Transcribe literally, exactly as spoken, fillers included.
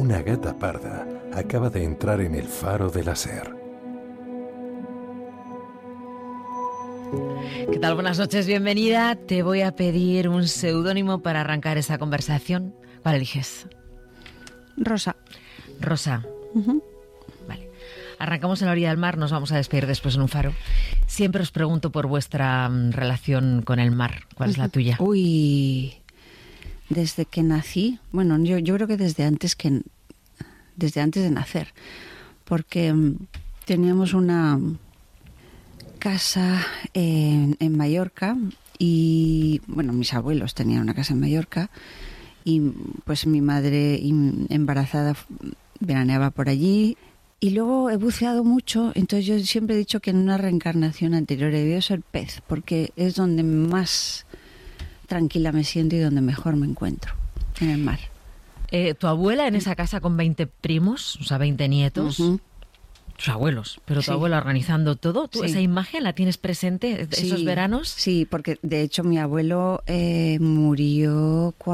una gata parda acaba de entrar en el faro de la SER. ¿Qué tal? Buenas noches, bienvenida. Te voy a pedir un seudónimo para arrancar esta conversación. ¿Cuál eliges? Rosa. Rosa. Uh-huh. Vale. Arrancamos en la orilla del mar, nos vamos a despedir después en un faro. Siempre os pregunto por vuestra um, relación con el mar. ¿Cuál es la tuya? Uy, desde que nací, bueno, yo, yo creo que desde antes que desde antes de nacer, porque um, teníamos una casa en, en Mallorca y, bueno, mis abuelos tenían una casa en Mallorca y pues mi madre embarazada veraneaba por allí y luego he buceado mucho, entonces yo siempre he dicho que en una reencarnación anterior he debido ser pez porque es donde más tranquila me siento y donde mejor me encuentro, en el mar. Eh, ¿Tu abuela en esa casa con veinte primos, o sea, veinte nietos? Uh-huh. Tus abuelos, pero tu Sí. abuela organizando todo. ¿Tú Sí. esa imagen la tienes presente, esos Sí, veranos? Sí, porque de hecho mi abuelo eh, murió cuando